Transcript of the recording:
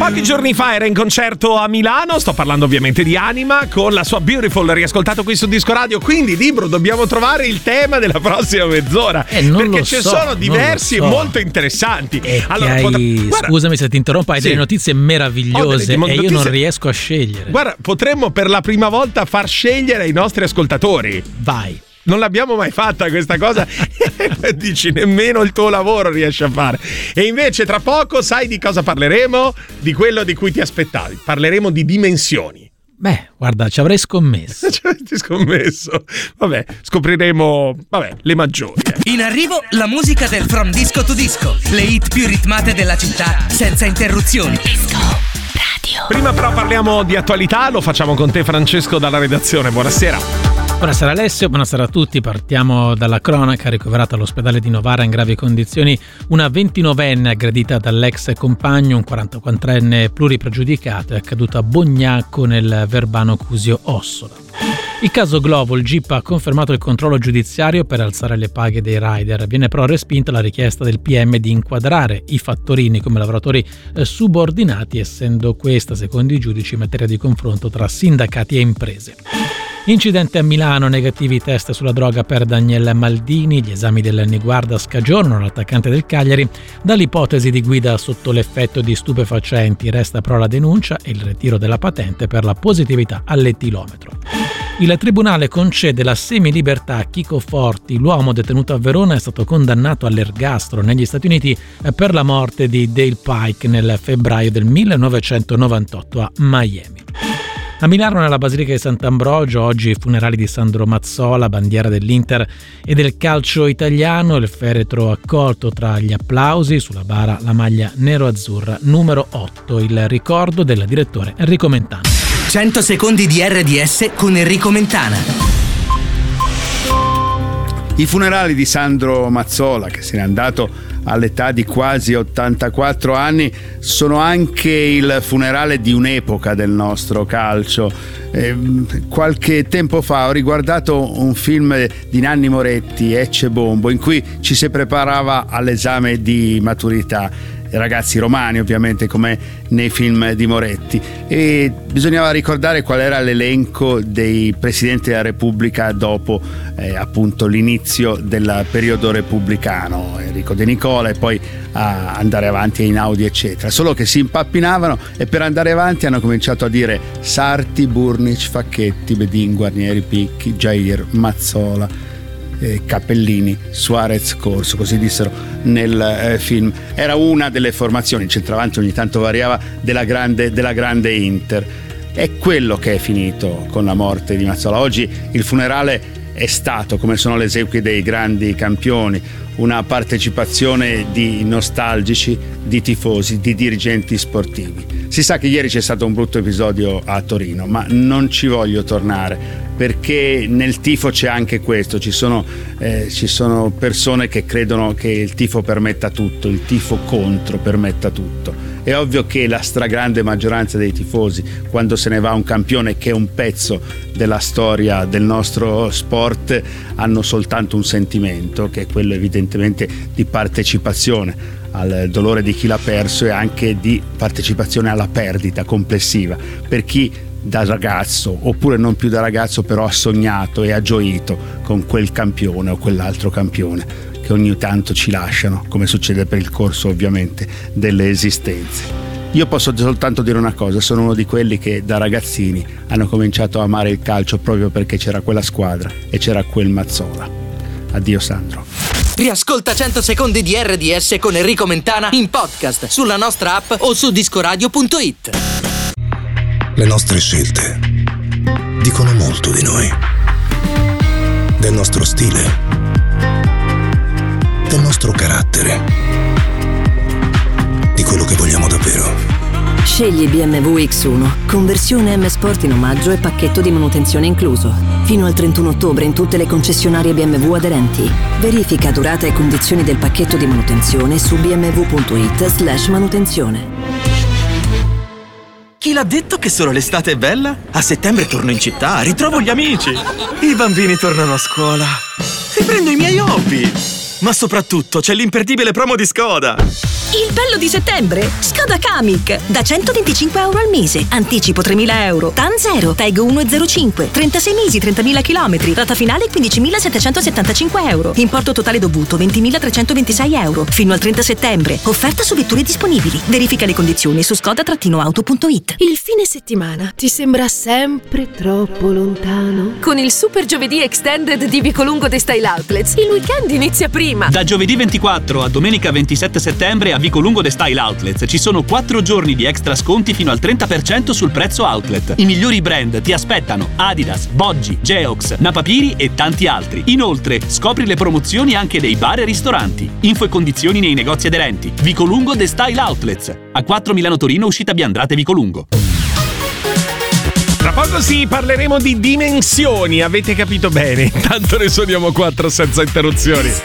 Pochi giorni fa era in concerto a Milano, sto parlando ovviamente di Anima, con la sua Beautiful, riascoltato qui su Disco Radio. Quindi, Libro, dobbiamo trovare il tema della prossima mezz'ora, perché ci sono diversi e molto interessanti. Allora, scusami se ti interrompo, hai delle notizie meravigliose e io non riesco a scegliere. Guarda, potremmo per la prima volta far scegliere ai nostri ascoltatori. Vai. Non l'abbiamo mai fatta questa cosa. Dici, nemmeno il tuo lavoro riesci a fare. E invece tra poco sai di cosa parleremo? Di quello di cui ti aspettavi. Parleremo di dimensioni. Beh, guarda, ci avrei scommesso. Ci avresti scommesso? Vabbè, scopriremo le maggiori. In arrivo la musica del From Disco to Disco. Le hit più ritmate della città senza interruzioni. Disco Radio. Prima però parliamo di attualità. Lo facciamo con te, Francesco, dalla redazione. Buonasera. Buonasera Alessio, buonasera a tutti. Partiamo dalla cronaca. Ricoverata all'ospedale di Novara in gravi condizioni una 29enne aggredita dall'ex compagno, un 44enne pluripregiudicato, è accaduto a Bognacco nel Verbano Cusio Ossola. Il caso Glovo, il GIP ha confermato il controllo giudiziario per alzare le paghe dei rider. Viene però respinta la richiesta del PM di inquadrare i fattorini come lavoratori subordinati, essendo questa, secondo i giudici, materia di confronto tra sindacati e imprese. Incidente a Milano, negativi test sulla droga per Daniele Maldini, gli esami del Niguarda scagionano l'attaccante del Cagliari dall'ipotesi di guida sotto l'effetto di stupefacenti, resta però la denuncia e il ritiro della patente per la positività all'etilometro. Il tribunale concede la semilibertà a Chico Forti, l'uomo detenuto a Verona è stato condannato all'ergastolo negli Stati Uniti per la morte di Dale Pike nel febbraio del 1998 a Miami. A Milano, nella Basilica di Sant'Ambrogio, oggi i funerali di Sandro Mazzola, bandiera dell'Inter e del calcio italiano, il feretro accolto tra gli applausi, sulla bara la maglia nero-azzurra numero 8, il ricordo del direttore Enrico Mentana. 100 secondi di RDS con Enrico Mentana. I funerali di Sandro Mazzola, che se n'è andato all'età di quasi 84 anni, sono anche il funerale di un'epoca del nostro calcio. Qualche tempo fa ho riguardato un film di Nanni Moretti, Ecce Bombo, in cui ci si preparava all'esame di maturità. Ragazzi romani, ovviamente, come nei film di Moretti, e bisognava ricordare qual era l'elenco dei presidenti della Repubblica dopo appunto l'inizio del periodo repubblicano, Enrico De Nicola, e poi a andare avanti a Einaudi eccetera, solo che si impappinavano e per andare avanti hanno cominciato a dire Sarti, Burnic, Facchetti, Bedin, Guarnieri, Picchi, Jair, Mazzola, Cappellini, Suarez, Corso, così dissero nel film. Era una delle formazioni, il centravanti ogni tanto variava, della grande Inter. È quello che è finito con la morte di Mazzola. Oggi il funerale è stato, come sono le esequie dei grandi campioni, una partecipazione di nostalgici, di tifosi, di dirigenti sportivi. Si sa che ieri c'è stato un brutto episodio a Torino, ma non ci voglio tornare, perché nel tifo c'è anche questo, ci sono persone che credono che il tifo permetta tutto, il tifo contro permetta tutto. È ovvio che la stragrande maggioranza dei tifosi, quando se ne va un campione che è un pezzo della storia del nostro sport, hanno soltanto un sentimento, che è quello evidentemente di partecipazione al dolore di chi l'ha perso e anche di partecipazione alla perdita complessiva per chi da ragazzo, oppure non più da ragazzo, però ha sognato e ha gioito con quel campione o quell'altro campione che ogni tanto ci lasciano, come succede per il corso ovviamente delle esistenze. Io posso soltanto dire una cosa, sono uno di quelli che da ragazzini hanno cominciato a amare il calcio proprio perché c'era quella squadra e c'era quel Mazzola. Addio Sandro. Riascolta 100 secondi di RDS con Enrico Mentana in podcast sulla nostra app o su discoradio.it. Le nostre scelte dicono molto di noi, del nostro stile, del nostro carattere, di quello che vogliamo davvero. Scegli BMW X1, conversione M Sport in omaggio e pacchetto di manutenzione incluso. Fino al 31 ottobre in tutte le concessionarie BMW aderenti. Verifica durata e condizioni del pacchetto di manutenzione su bmw.it/manutenzione. Chi l'ha detto che solo l'estate è bella? A settembre torno in città, ritrovo gli amici. I bambini tornano a scuola. Riprendo i miei hobby. Ma soprattutto c'è l'imperdibile promo di Skoda. Il bello di settembre? Skoda Kamiq. Da 125 euro al mese. Anticipo 3.000 euro. TAN 0. Tag 1,05. 36 mesi, 30.000 chilometri. Rata finale 15.775 euro. Importo totale dovuto 20.326 euro. Fino al 30 settembre. Offerta su vetture disponibili. Verifica le condizioni su skoda-auto.it. Il fine settimana ti sembra sempre troppo lontano? Con il Super Giovedì Extended di Vicolungo The Style Outlets, il weekend inizia prima. Da giovedì 24 a domenica 27 settembre a Vicolungo The Style Outlets ci sono 4 giorni di extra sconti fino al 30% sul prezzo outlet. I migliori brand ti aspettano: Adidas, Boggi, Geox, Napapiri e tanti altri. Inoltre, scopri le promozioni anche nei bar e ristoranti. Info e condizioni nei negozi aderenti. Vicolungo The Style Outlets. A 4 Milano Torino, uscita Biandrate Vicolungo. Tra poco parleremo di dimensioni, avete capito bene. Intanto ne suoniamo 4 senza interruzioni.